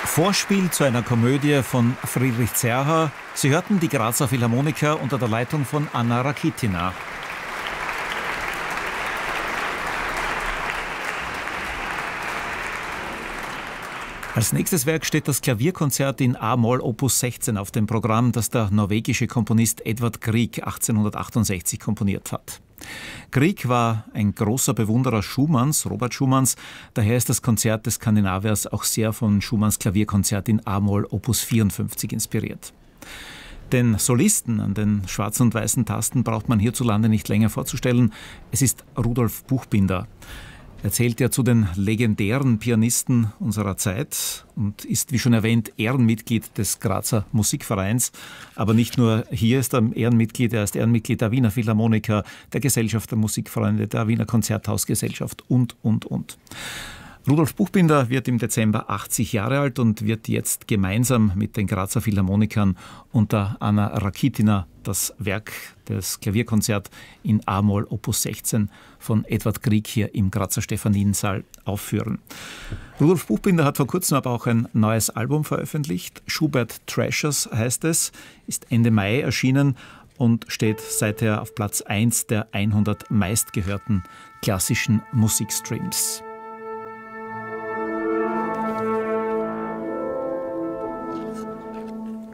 Vorspiel zu einer Komödie von Friedrich Zerha. Sie hörten die Grazer Philharmoniker unter der Leitung von Anna Rakitina. Als nächstes Werk steht das Klavierkonzert in A-Moll Opus 16 auf dem Programm, das der norwegische Komponist Edvard Grieg 1868 komponiert hat. Grieg war ein großer Bewunderer Schumanns, Robert Schumanns. Daher ist das Konzert des Skandinaviers auch sehr von Schumanns Klavierkonzert in A-Moll Opus 54 inspiriert. Den Solisten an den schwarzen und weißen Tasten braucht man hierzulande nicht länger vorzustellen. Es ist Rudolf Buchbinder. Er zählt ja zu den legendären Pianisten unserer Zeit und ist, wie schon erwähnt, Ehrenmitglied des Grazer Musikvereins. Aber nicht nur hier ist er Ehrenmitglied, er ist Ehrenmitglied der Wiener Philharmoniker, der Gesellschaft der Musikfreunde, der Wiener Konzerthausgesellschaft und. Rudolf Buchbinder wird im Dezember 80 Jahre alt und wird jetzt gemeinsam mit den Grazer Philharmonikern unter Anna Rakitina das Werk des Klavierkonzert in A-Moll Opus 16 von Edvard Grieg hier im Grazer Stephaniensaal aufführen. Rudolf Buchbinder hat vor kurzem aber auch ein neues Album veröffentlicht. Schubert Treasures heißt es, ist Ende Mai erschienen und steht seither auf Platz 1 der 100 meistgehörten klassischen Musikstreams.